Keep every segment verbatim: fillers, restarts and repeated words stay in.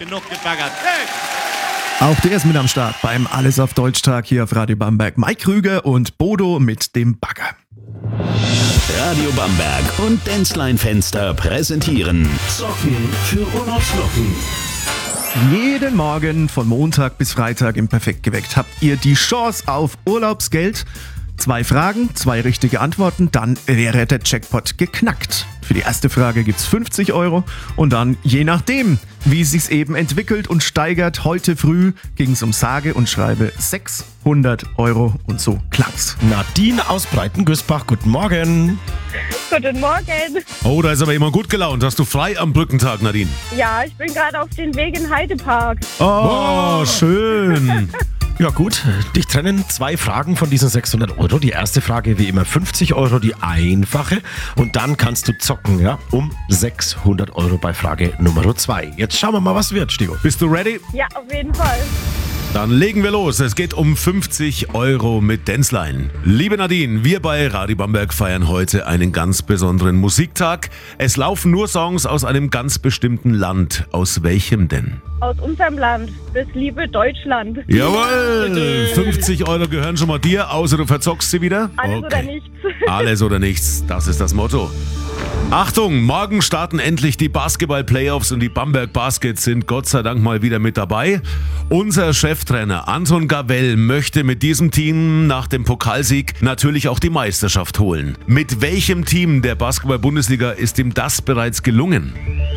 genug gebaggert. Hey! Auch der ist mit am Start beim Alles auf Deutsch-Tag hier auf Radio Bamberg. Mike Krüger und Bodo mit dem Bagger. Radio Bamberg und Denzlein Fenster präsentieren Zocken für Urlaubslocken. Jeden Morgen von Montag bis Freitag im Perfekt geweckt habt ihr die Chance auf Urlaubsgeld. Zwei Fragen, zwei richtige Antworten, dann wäre der Jackpot geknackt. Für die erste Frage gibt's fünfzig Euro und dann, je nachdem, wie es sich eben entwickelt und steigert, heute früh ging es um sage und schreibe sechshundert Euro und so klang's. Nadine aus Breitengüßbach, guten Morgen. Guten Morgen. Oh, da ist aber jemand gut gelaunt. Hast du frei am Brückentag, Nadine? Ja, ich bin gerade auf dem Weg in Heidepark. Oh, schön. Ja gut, dich trennen zwei Fragen von diesen sechshundert Euro. Die erste Frage wie immer fünfzig Euro, die einfache. Und dann kannst du zocken, ja, um sechshundert Euro bei Frage Nummer zwei. Jetzt schauen wir mal, was wird, Stigo. Bist du ready? Ja, auf jeden Fall. Dann legen wir los. Es geht um fünfzig Euro mit Denzlein. Liebe Nadine, wir bei Radio Bamberg feiern heute einen ganz besonderen Musiktag. Es laufen nur Songs aus einem ganz bestimmten Land. Aus welchem denn? Aus unserem Land, das liebe Deutschland. Jawohl! fünfzig Euro gehören schon mal dir, außer du verzockst sie wieder. Alles oder nichts. Alles oder nichts, das ist das Motto. Achtung, morgen starten endlich die Basketball-Playoffs und die Bamberg Baskets sind Gott sei Dank mal wieder mit dabei. Unser Cheftrainer Anton Gavell möchte mit diesem Team nach dem Pokalsieg natürlich auch die Meisterschaft holen. Mit welchem Team der Basketball-Bundesliga ist ihm das bereits gelungen?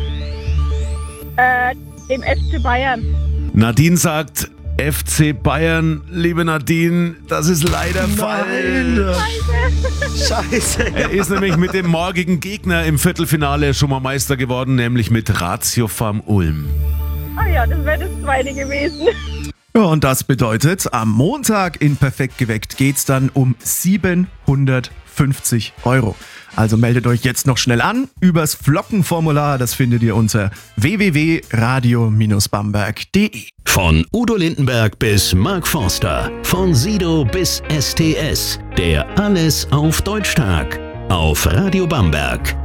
Äh, dem F C Bayern. Nadine sagt F C Bayern. Liebe Nadine, das ist leider falsch. Scheiße. Er ist nämlich mit dem morgigen Gegner im Viertelfinale schon mal Meister geworden, nämlich mit Ratio Farm Ulm. Ah ja, das wäre das zweite gewesen. Ja, und das bedeutet, am Montag in Perfekt geweckt geht's dann um siebenhundertfünfzig Euro. Also meldet euch jetzt noch schnell an übers Flockenformular, das findet ihr unter w w w punkt radio bamberg punkt d e. Von Udo Lindenberg bis Mark Forster, von Sido bis S T S, der Alles auf Deutsch-Tag auf Radio Bamberg.